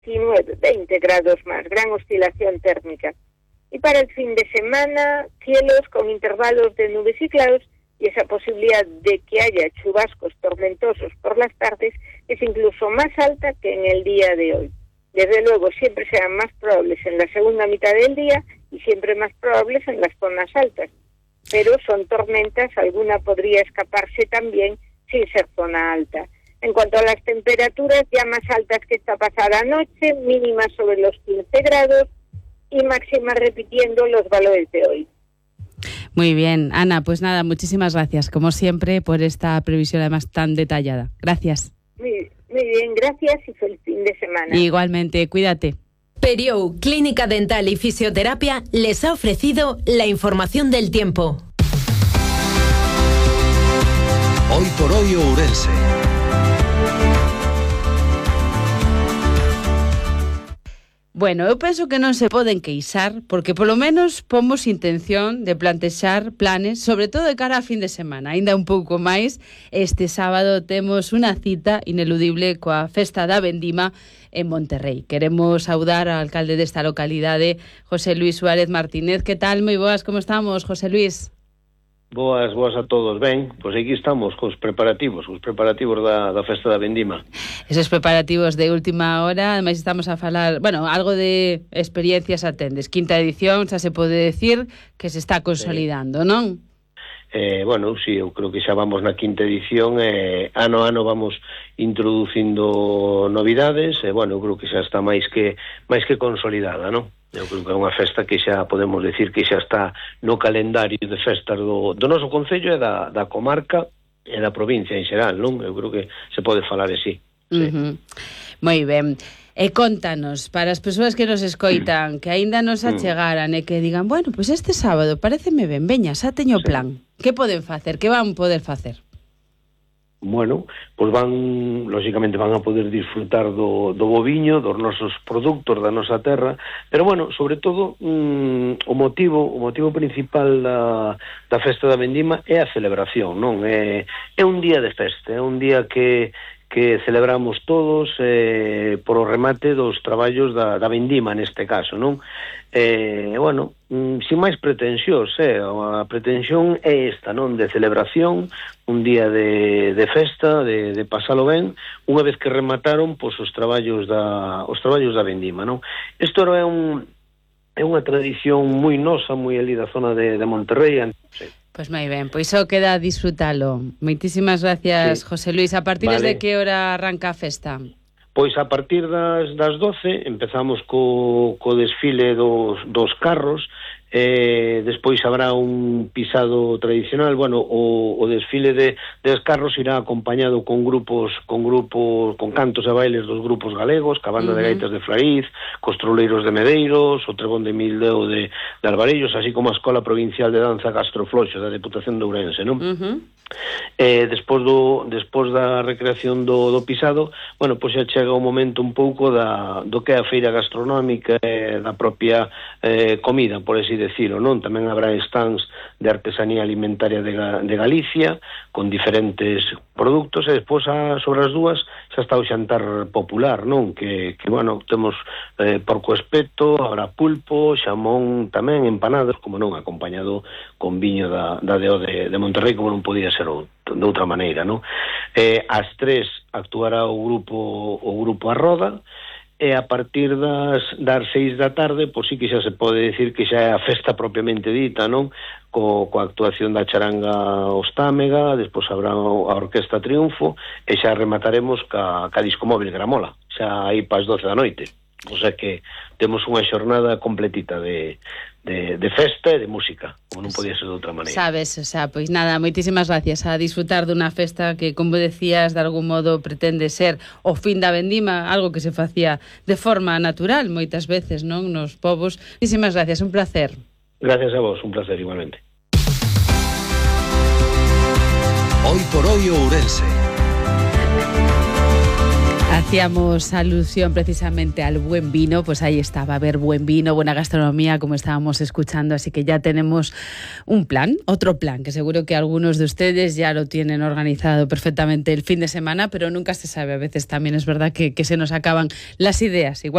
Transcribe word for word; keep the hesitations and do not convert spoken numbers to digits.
diecinueve, veinte grados más, gran oscilación térmica. Y para el fin de semana, cielos con intervalos de nubes y claros, y esa posibilidad de que haya chubascos tormentosos por las tardes es incluso más alta que en el día de hoy. Desde luego, siempre serán más probables en la segunda mitad del día y siempre más probables en las zonas altas. Pero son tormentas, alguna podría escaparse también sin ser zona alta. En cuanto a las temperaturas, ya más altas que esta pasada noche, mínimas sobre los quince grados y máximas repitiendo los valores de hoy. Muy bien, Ana, pues nada, muchísimas gracias, como siempre, por esta previsión además tan detallada. Gracias. Muy, muy bien, gracias y feliz fin de semana. Igualmente, cuídate. Periou, Clínica Dental y Fisioterapia, les ha ofrecido la información del tiempo. Hoy por hoy Ourense. Bueno, eu penso que non se poden queixar, porque polo menos pomos intención de plantexar planes, sobre todo de cara a fin de semana. Ainda un pouco máis, este sábado temos unha cita ineludible coa Festa da Vendima en Monterrei. Queremos saudar ao alcalde desta localidade, José Luis Suárez Martínez. Que tal? Moi boas, como estamos, José Luis? Boas, boas a todos. Ben, pois aquí estamos cos preparativos, os preparativos da, da Festa da Vendima. Esos preparativos de última hora, ademais estamos a falar, bueno, algo de experiencias atendes. Quinta edición, xa se pode decir que se está consolidando, sí. Non? Eh, bueno, sí, eu creo que xa vamos na quinta edición, eh, ano a ano vamos introducindo novidades, e eh, bueno, eu creo que xa está máis que máis que consolidada, non? Eu creo que é unha festa que xa podemos decir que xa está no calendario de festas do, do noso concello e da, da comarca e da provincia en xeral, non? Eu creo que se pode falar así. Sí. Uh-huh. Moi ben. E contanos, para as persoas que nos escoitan, que aínda nos achegaran e que digan, bueno, pois pues este sábado paréceme ben, veña, xa teño sí. plan. Que poden facer? Que van poder facer? Bueno, pois van, lógicamente van a poder disfrutar do, do boviño, dos nosos produtos da nosa terra, pero bueno, sobre todo mm, o motivo o motivo principal da, da Festa da Vendima é a celebración, non? É, é un día de festa, é un día que que celebramos todos eh, por o remate dos traballos da, da vendima neste caso, non? Eh, bueno, mm, sin máis pretensións, eh, a pretensión é esta, non? De celebración, un día de, de festa, de, de pasalo ben, unha vez que remataron pois, os traballos da os traballos da vendima, non? Isto é un é unha tradición moi nosa, moi ali da zona de, de Monterrei, sí. Pois moi ben, pois só queda disfrutalo. Moitísimas gracias, sí. José Luis. A partir vale. de que hora arranca a festa? Pois a partir das, das doce empezamos co, co desfile dos, dos carros, eh, despois habrá un pisado tradicional, bueno, o, o desfile de, de carros irá acompañado con grupos, con grupos, con cantos e bailes dos grupos galegos, ca banda uh-huh. de gaitas de Flariz, cos troleiros de Medeiros, o trebón de Mildeo de, de Alvarellos, así como a Escola Provincial de Danza Castrofloxo da Deputación de Ourense, non? Uh-huh. Eh, despois do despois da recreación do, do pisado, bueno, pois xa chega o momento un pouco da, do que é a feira gastronómica e da propia eh, comida, por así decirlo, non? Tamén habrá stands de artesanía alimentaria de, de Galicia con diferentes produtos e despois a, sobre as dúas xa está o xantar popular, non? Que, que bueno, temos eh, porco espeto, habrá pulpo, xamón tamén, empanados, como non, acompañado con viño da, da D O de, de Monterrei, como non podía ser o, de outra maneira, non? Eh, ás tres actuará o grupo o grupo A Roda, e a partir das, das seis da tarde, pois sí que xa se pode decir que xa é a festa propiamente dita, non? Co, coa actuación da charanga Ostámega, despois habrá a Orquesta Triunfo, e xa remataremos ca, ca disco móvil Gramola, xa aí pas doce da noite. O sea que temos unha xornada completita de, de, de festa e de música, como non podía ser de outra maneira. Sabes, o sea, pois nada, moitísimas gracias, a disfrutar dunha festa que, como decías, de algún modo pretende ser o fin da vendima, algo que se facía de forma natural moitas veces, non? Nos povos. Moitísimas gracias, un placer. Gracias a vos, un placer igualmente. Hoy por hoy Ourense. Hacíamos alusión precisamente al buen vino, pues ahí está, va a haber buen vino, buena gastronomía, como estábamos escuchando, así que ya tenemos un plan, otro plan, que seguro que algunos de ustedes ya lo tienen organizado perfectamente el fin de semana, pero nunca se sabe, a veces también es verdad que, que se nos acaban las ideas, igual